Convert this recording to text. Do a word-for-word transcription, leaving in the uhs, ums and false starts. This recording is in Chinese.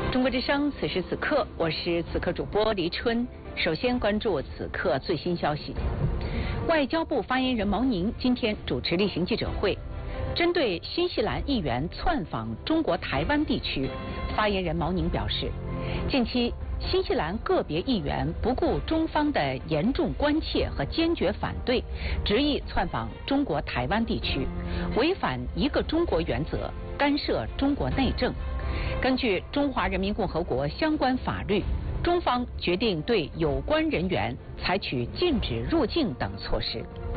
中国之声，此时此刻，我是此刻主播黎春。首先关注此刻最新消息。外交部发言人毛宁今天主持例行记者会，针对新西兰议员窜访中国台湾地区，发言人毛宁表示，近期新西兰个别议员不顾中方的严重关切和坚决反对，执意窜访中国台湾地区，违反一个中国原则，干涉中国内政。根据中华人民共和国相关法律，中方决定对有关人员采取禁止入境等措施。